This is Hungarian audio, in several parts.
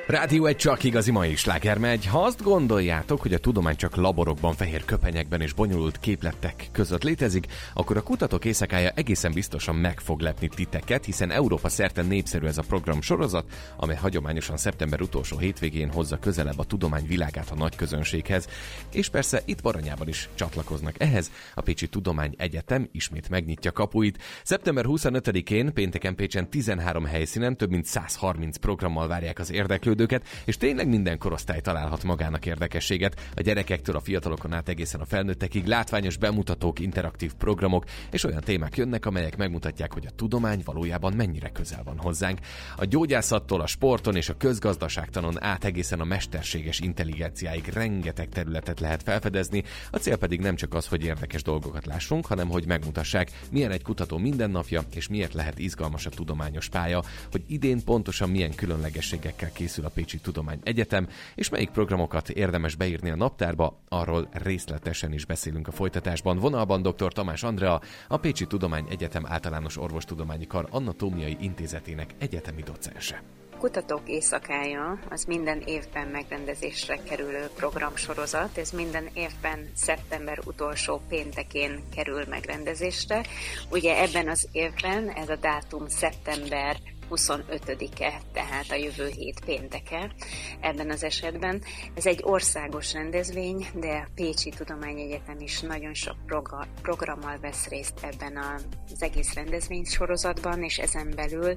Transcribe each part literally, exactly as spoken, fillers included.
Rádió egy csak igazi mai sláger megy. Ha azt gondoljátok, hogy a tudomány csak laborokban, fehér köpenyekben és bonyolult képletek között létezik, akkor a kutatók éjszakája egészen biztosan meg fog lepni titeket, hiszen Európa szerte népszerű ez a program sorozat, amely hagyományosan szeptember utolsó hétvégén hozza közelebb a tudomány világát a nagy közönséghez. És persze itt Baranyában is csatlakoznak ehhez. A Pécsi Tudományegyetem ismét megnyitja kapuit. szeptember huszonötödikén pénteken Pécsen tizenhárom helyszínen több mint száz harminc programmal várják az érdeklődőket, és tényleg minden korosztály találhat magának érdekességet, a gyerekektől a fiatalokon át egészen a felnőttekig. Látványos bemutatók, interaktív programok és olyan témák jönnek, amelyek megmutatják, hogy a tudomány valójában mennyire közel van hozzánk. A gyógyászattól a sporton és a közgazdaságtanon át egészen a mesterséges intelligenciáig rengeteg területet lehet felfedezni. A cél pedig nem csak az, hogy érdekes dolgokat lássunk, hanem hogy megmutassák, milyen egy kutató mindennapja, és miért lehet izgalmas a tudományos pálya, hogy idén pontosan milyen különlegességekkel készül a Pécsi Tudományegyetem, és melyik programokat érdemes beírni a naptárba, arról részletesen is beszélünk a folytatásban. Vonalban dr. Tamás Andrea, a Pécsi Tudományegyetem Általános Orvostudományi Kar Anatómiai Intézetének egyetemi docense. Kutatók éjszakája az minden évben megrendezésre kerülő programsorozat, ez minden évben szeptember utolsó péntekén kerül megrendezésre. Ugye ebben az évben ez a dátum szeptember huszonötödike, tehát a jövő hét pénteke ebben az esetben. Ez egy országos rendezvény, de a Pécsi Tudományegyetem is nagyon sok programmal vesz részt ebben az egész rendezvény sorozatban, és ezen belül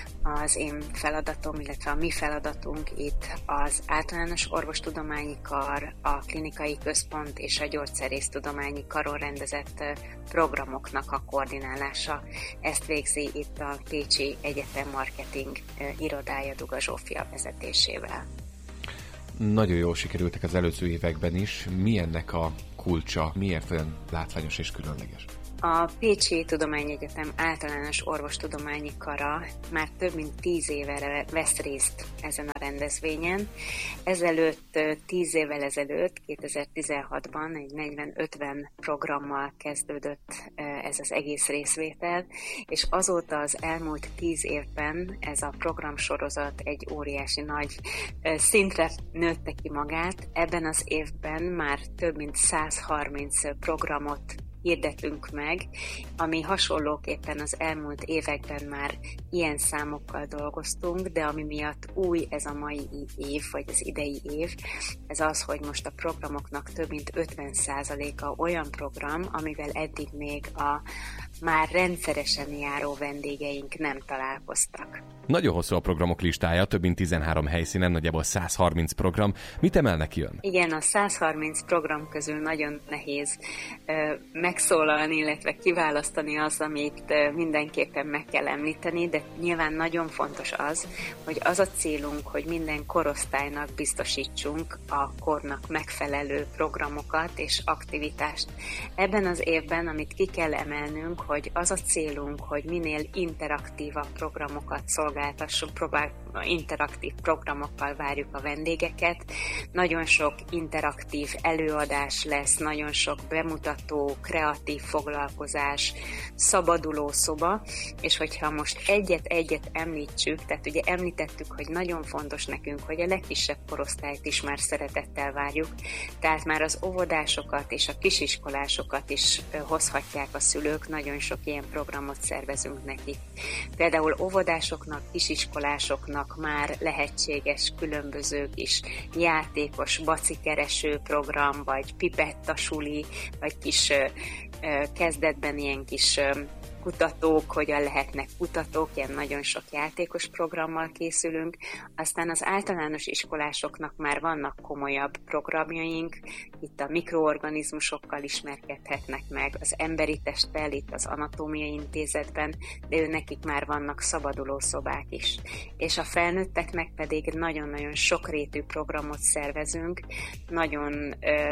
az én feladatom, illetve a mi feladatunk itt az Általános Orvostudományi Kar, a Klinikai Központ és a Gyógyszerésztudományi Karon rendezett programoknak a koordinálása. Ezt végzi itt a Pécsi Egyetem marketing irodája Duga Zsófia vezetésével. Nagyon jól sikerültek az előző években is. Mi ennek a kulcsa? Miért olyan látványos és különleges? A Pécsi Tudományegyetem Általános Orvostudományi Kara már több mint tíz éve vesz részt ezen a rendezvényen. Ezelőtt, tíz évvel ezelőtt, kétezer-tizenhatban egy negyven-ötven programmal kezdődött ez az egész részvétel, és azóta az elmúlt tíz évben ez a programsorozat egy óriási nagy szintre nőtte ki magát. Ebben az évben már több mint száz harminc programot hirdetünk meg, ami hasonlóképpen az elmúlt években már ilyen számokkal dolgoztunk, de ami miatt új ez a mai év, vagy az idei év, ez az, hogy most a programoknak több mint ötven százaléka olyan program, amivel eddig még a már rendszeresen járó vendégeink nem találkoztak. Nagyon hosszú a programok listája, több mint tizenhárom helyszínen, nagyjából száz harminc program. Mit emelnek ki ön? Igen, a száz harminc program közül nagyon nehéz ö, megszólalni, illetve kiválasztani az, amit ö, mindenképpen meg kell említeni, de nyilván nagyon fontos az, hogy az a célunk, hogy minden korosztálynak biztosítsunk a kornak megfelelő programokat és aktivitást. Ebben az évben, amit ki kell emelnünk, hogy az a célunk, hogy minél interaktívabb programokat szolgáltassunk, próbál, interaktív programokkal várjuk a vendégeket. Nagyon sok interaktív előadás lesz, nagyon sok bemutató, kreatív foglalkozás, szabaduló szoba, és hogyha most egyet-egyet említsük, tehát ugye említettük, hogy nagyon fontos nekünk, hogy a legkisebb korosztályt is már szeretettel várjuk, tehát már az óvodásokat és a kisiskolásokat is hozhatják a szülők, nagyon sok ilyen programot szervezünk nekik. Például óvodásoknak, kisiskolásoknak már lehetséges különböző kis játékos bacikereső program, vagy pipettasuli, vagy kis kezdetben ilyen kis kutatók, hogyan lehetnek kutatók, ilyen nagyon sok játékos programmal készülünk. Aztán az általános iskolásoknak már vannak komolyabb programjaink, itt a mikroorganizmusokkal ismerkedhetnek meg, az emberi testtel, itt az Anatómiai Intézetben, de ő nekik már vannak szabaduló szobák is. És a felnőtteknek pedig nagyon-nagyon sokrétű programot szervezünk, nagyon ö,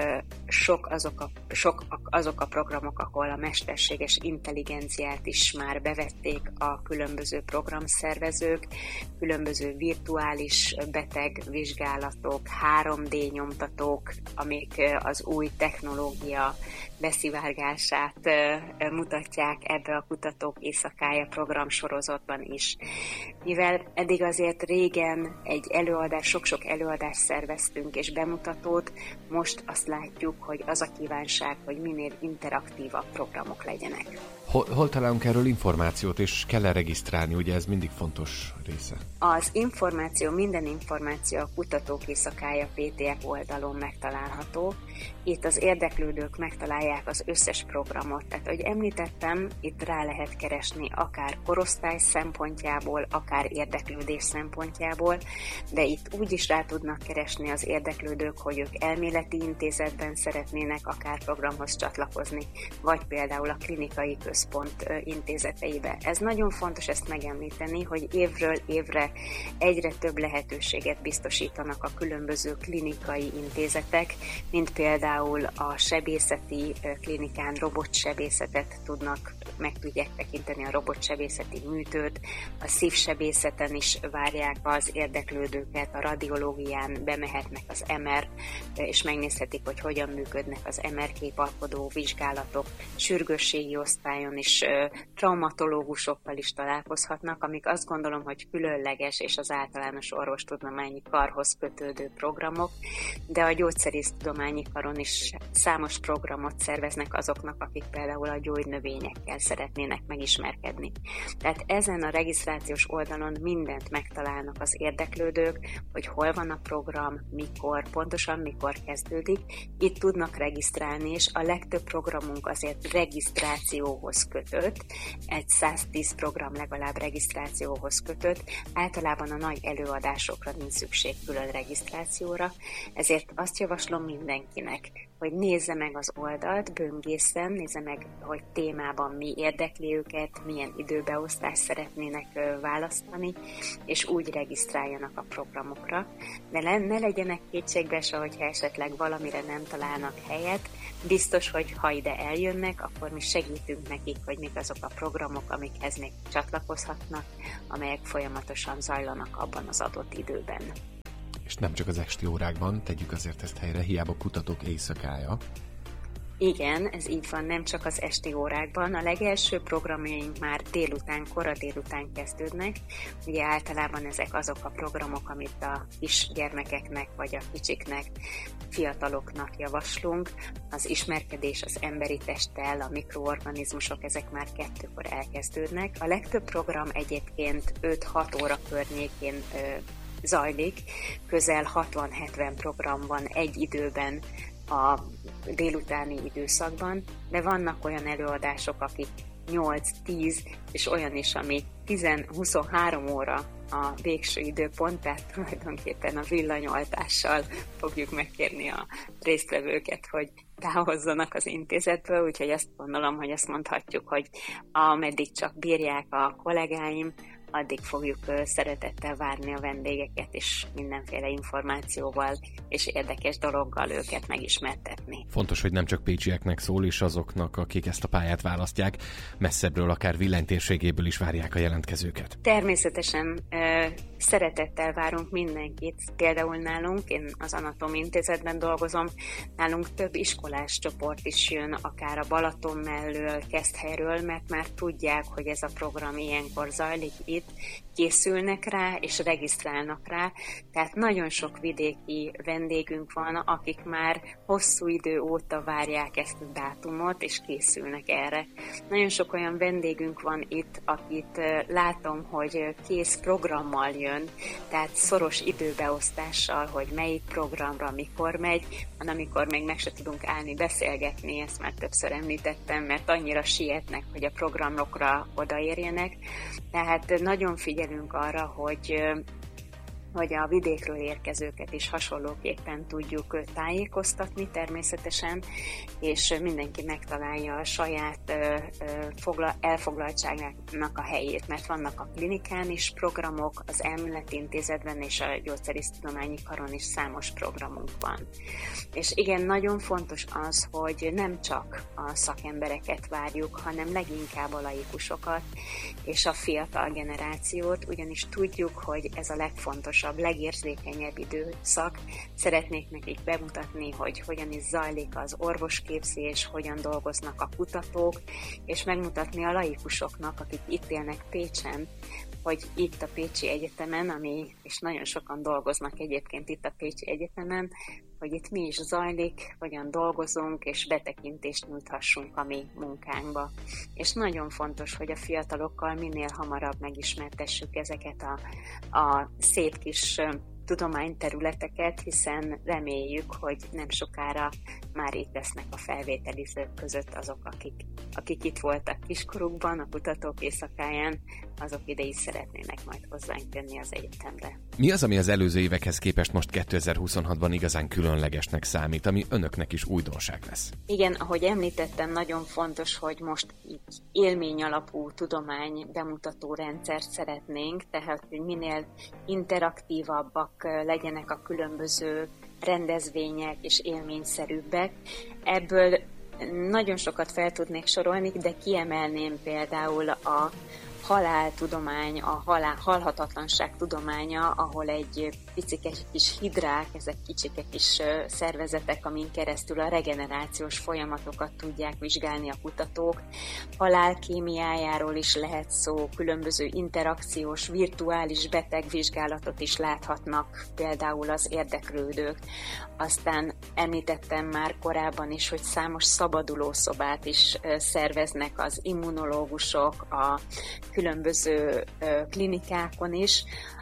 sok azok a, sok azok a programok, ahol a mesterséges intelligenciát is már bevették a különböző programszervezők, különböző virtuális betegvizsgálatok, három dé nyomtatók, amik az új technológia beszivárgását mutatják ebbe a Kutatók Éjszakája programsorozatban is. Mivel eddig azért régen egy előadás, sok-sok előadást szerveztünk és bemutatót, most azt látjuk, hogy az a kívánság, hogy minél interaktívabb programok legyenek. Hol, hol találunk erről információt, és kell-e regisztrálni? Ugye ez mindig fontos része. Az információ, minden információ a Kutatók Éjszakája pé té ef oldalon megtalálható. Itt az érdeklődők megtalálják az összes programot. Tehát, ahogy említettem, itt rá lehet keresni akár korosztály szempontjából, akár érdeklődés szempontjából, de itt úgy is rá tudnak keresni az érdeklődők, hogy ők elméleti intézetben szeretnének akár programhoz csatlakozni, vagy például a klinikai központ intézeteibe. Ez nagyon fontos ezt megemlíteni, hogy évről évre egyre több lehetőséget biztosítanak a különböző klinikai intézetek, mint például a sebészeti klinikán robotsebészetet tudnak, meg tudják tekinteni a robotsebészeti műtőt, a szívsebészeten is várják az érdeklődőket, a radiológián bemehetnek az em er, és megnézhetik, hogy hogyan működnek az em er képalkodó vizsgálatok, sürgősségi osztályon is traumatológusokkal is találkozhatnak, amik azt gondolom, hogy különleges és az általános orvostudományi karhoz kötődő programok, de a gyógyszerésztudományi karon is számos programot szerveznek azoknak, akik például a gyógynövényekkel szeretnének megismerkedni. Tehát ezen a regisztrációs oldalon mindent megtalálnak az érdeklődők, hogy hol van a program, mikor, pontosan mikor kezdődik. Itt tudnak regisztrálni, és a legtöbb programunk azért regisztrációhoz kötött, egy száztíz program legalább regisztrációhoz kötött, általában a nagy előadásokra nincs szükség külön regisztrációra, ezért azt javaslom mindenkinek, hogy nézze meg az oldalt, böngészen, nézze meg, hogy témában mi érdekli őket, milyen időbeosztást szeretnének választani, és úgy regisztráljanak a programokra. De ne legyenek kétségbeesve, hogyha esetleg valamire nem találnak helyet, biztos, hogy ha ide eljönnek, akkor mi segítünk nekik, hogy mik azok a programok, amikhez még csatlakozhatnak, amelyek folyamatosan zajlanak abban az adott időben. És nem csak az esti órákban, tegyük azért ezt helyre, hiába Kutatók Éjszakája. Igen, ez így van, nem csak az esti órákban. A legelső programjaink már délután, kora délután kezdődnek. Ugye általában ezek azok a programok, amit a kis gyermekeknek vagy a kicsiknek, fiataloknak javaslunk. Az ismerkedés az emberi testtel, a mikroorganizmusok, ezek már kettőkor elkezdődnek. A legtöbb program egyébként öt-hat óra környékén ö, zajlik, közel hatvan-hetven program van egy időben a délutáni időszakban, de vannak olyan előadások, akik nyolc-tíz, és olyan is, ami tíz-huszonhárom óra a végső időpont, tehát tulajdonképpen a villanyoltással fogjuk megkérni a résztvevőket, hogy távozzanak az intézetből, úgyhogy azt gondolom, hogy azt mondhatjuk, hogy ameddig csak bírják a kollégáim, addig fogjuk szeretettel várni a vendégeket, és mindenféle információval és érdekes dologgal őket megismertetni. Fontos, hogy nem csak pécsieknek szól, és azoknak, akik ezt a pályát választják, messzebbről, akár villanytérségéből is várják a jelentkezőket. Természetesen szeretettel várunk mindenkit. Például nálunk, én az Anatómia Intézetben dolgozom, nálunk több iskolás csoport is jön, akár a Balaton mellől, Keszthelyről, mert már tudják, hogy ez a program ilyenkor zajlik itt, készülnek rá, és regisztrálnak rá. Tehát nagyon sok vidéki vendégünk van, akik már hosszú idő óta várják ezt a dátumot, és készülnek erre. Nagyon sok olyan vendégünk van itt, akit látom, hogy kész programmal jön, tehát szoros időbeosztással, hogy melyik programra mikor megy, van, amikor még meg se tudunk állni beszélgetni, ezt már többször említettem, mert annyira sietnek, hogy a programokra odaérjenek. Tehát nagyon figyelünk arra, hogy hogy a vidékről érkezőket is hasonlóképpen tudjuk tájékoztatni természetesen, és mindenki megtalálja a saját elfoglaltságnak a helyét, mert vannak a klinikán is programok, az Elméleti Intézetben és a Gyógyszerésztudományi Karon is számos programunk van. És igen, nagyon fontos az, hogy nem csak a szakembereket várjuk, hanem leginkább a laikusokat és a fiatal generációt, ugyanis tudjuk, hogy ez a legfontosabb, legérzékenyebb időszak. Szeretnék nekik bemutatni, hogy hogyan is zajlik az orvosképzés, hogyan dolgoznak a kutatók, és megmutatni a laikusoknak, akik itt élnek Pécsen, hogy itt a Pécsi Egyetemen, ami, és nagyon sokan dolgoznak egyébként itt a Pécsi Egyetemen, hogy itt mi is zajlik, hogyan dolgozunk, és betekintést nyújthassunk a mi munkánkba. És nagyon fontos, hogy a fiatalokkal minél hamarabb megismertessük ezeket a, a szép kis tudományterületeket, hiszen reméljük, hogy nem sokára már itt lesznek a felvételizők között azok, akik, akik itt voltak kiskorukban, a kutatók éjszakáján, azok ide is szeretnének majd hozzánk jönni az egyetemre. Mi az, ami az előző évekhez képest most kétezer-huszonhatban igazán különlegesnek számít, ami önöknek is újdonság lesz? Igen, ahogy említettem, nagyon fontos, hogy most így élmény alapú tudomány bemutató rendszert szeretnénk, tehát hogy minél interaktívabbak legyenek a különböző rendezvények és élményszerűbbek. Ebből nagyon sokat fel tudnék sorolni, de kiemelném például a haláltudomány, a halál, halhatatlanság tudománya, ahol egy picike kis hidrák, ezek kicsike kis szervezetek, amin keresztül a regenerációs folyamatokat tudják vizsgálni a kutatók. Halálkémiájáról is lehet szó, különböző interakciós, virtuális betegvizsgálatot is láthatnak például az érdeklődők. Aztán említettem már korábban is, hogy számos szabadulószobát is szerveznek az immunológusok, a különböző klinikákon is.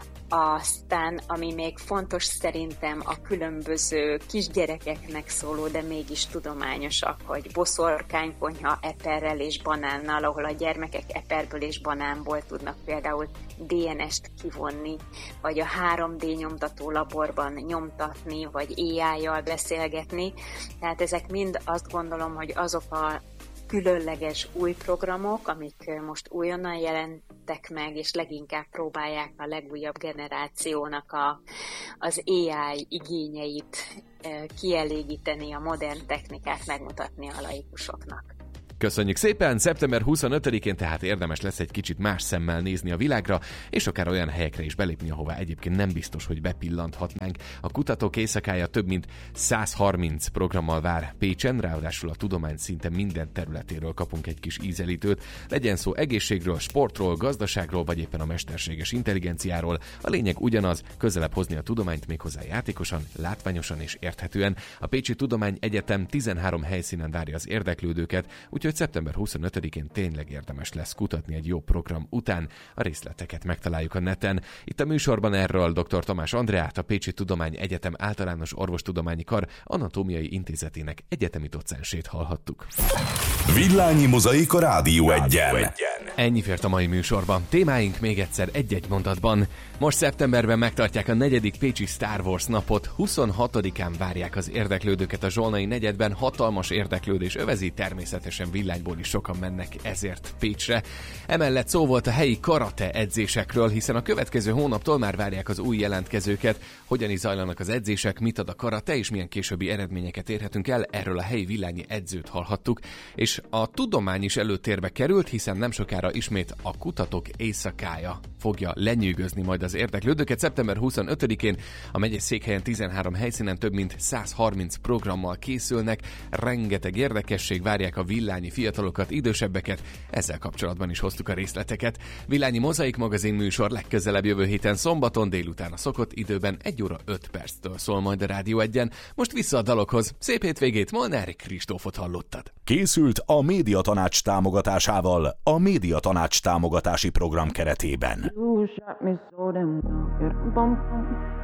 Aztán, ami még fontos szerintem, a különböző kisgyerekeknek szóló, de mégis tudományosak, hogy boszorkánykonyha eperrel és banánnal, ahol a gyermekek eperből és banánból tudnak például dé en est kivonni, vagy a három dé nyomtató laborban nyomtatni, vagy á í-jal beszélgetni. Tehát ezek mind azt gondolom, hogy azok a különleges új programok, amik most újonnan jelentek meg, és leginkább próbálják a legújabb generációnak a, az á í igényeit kielégíteni, a modern technikát megmutatni a laikusoknak. Köszönjük szépen! szeptember huszonötödikén tehát érdemes lesz egy kicsit más szemmel nézni a világra, és akár olyan helyekre is belépni, ahová egyébként nem biztos, hogy bepillanthatnánk. A Kutatók Éjszakája több mint száz harminc programmal vár Pécsen, ráadásul a tudomány szinte minden területéről kapunk egy kis ízelítőt. Legyen szó egészségről, sportról, gazdaságról, vagy éppen a mesterséges intelligenciáról. A lényeg ugyanaz, közelebb hozni a tudományt méghozzá játékosan, látványosan és érthetően. A Pécsi Tudományegyetem tizenhárom helyszínen várja az érdeklődőket, úgyhogy szeptember huszonötödikén tényleg érdemes lesz kutatni egy jó program után. A részleteket megtaláljuk a neten. Itt a műsorban erről dr. Tamás Andreát, a Pécsi Tudományegyetem Általános Orvostudományi Kar Anatómiai Intézetének egyetemi docensét hallhattuk. Villányi mozaik a Rádió Egyen. Ennyi fért a mai műsorban. Témáink még egyszer egy-egy mondatban. Most szeptemberben megtartják a negyedik Pécsi Star Wars napot, huszonhatodikán várják az érdeklődőket a Zsolnai negyedben, hatalmas érdeklődés övezi, természetesen villányból is sokan mennek ezért Pécsre. Emellett szó volt a helyi karate edzésekről, hiszen a következő hónaptól már várják az új jelentkezőket. Hogyan is zajlanak az edzések, mit ad a karate, és milyen későbbi eredményeket érhetünk el, erről a helyi villányi edzőt hallhattuk. És a tudomány is előtérbe került, hiszen nem sokára ismét a Kutatók Éjszakája fogja lenyűgözni majd az érdeklődőket. szeptember huszonötödikén a megyei székhelyen tizenhárom helyszínen több mint száz harminc programmal készülnek, rengeteg érdekesség, várják a villányi fiatalokat, idősebbeket, ezzel kapcsolatban is hoztuk a részleteket. Villányi Mozaik magazin műsor legközelebb jövő héten szombaton délután a szokott időben egy óra öt perctől szól majd a Rádió Egyen. Most vissza a dalokhoz. Szép hétvégét, Molnári Kristófot hallottad. Készült a Médiatanács támogatásával, a Médiatanács támogatási program keretében.